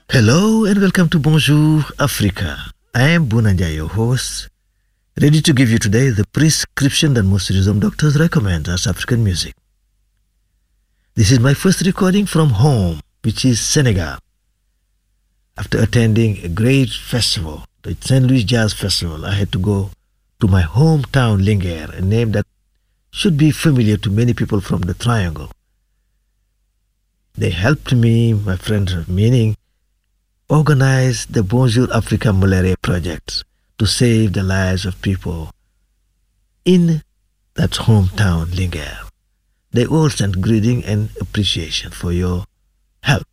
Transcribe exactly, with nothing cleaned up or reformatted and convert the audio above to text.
Hello and welcome to Bonjour Africa. I am Bunanja, your host, ready to give you today the prescription that most tourism doctors recommend as African music. This is my first recording from home, which is Senegal. After attending a great festival, the Saint Louis Jazz Festival, I had to go to my hometown Linguère, a name that should be familiar to many people from the Triangle. They helped me, my friends of meaning, organize the Bonjour Africa Malaria project to save the lives of people in that hometown Linguère. They all sent greeting and appreciation for your help.